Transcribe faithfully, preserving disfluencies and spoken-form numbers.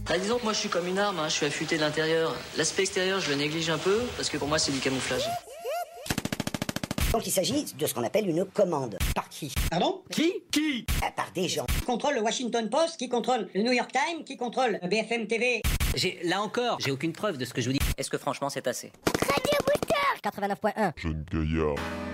Ah, disons que moi je suis comme une arme, hein, je suis affûté de l'intérieur. L'aspect extérieur, je le néglige un peu, parce que pour moi c'est du camouflage. Donc il s'agit de ce qu'on appelle une commande. Par qui? Pardon? Qui? Qui? Euh, Par des gens. Qui contrôle le Washington Post, qui contrôle le New York Times, qui contrôle B F M T V. J'ai, là encore, j'ai aucune preuve de ce que je vous dis. Est-ce que franchement c'est assez? quatre-vingt-neuf point un. Jeune gaillard.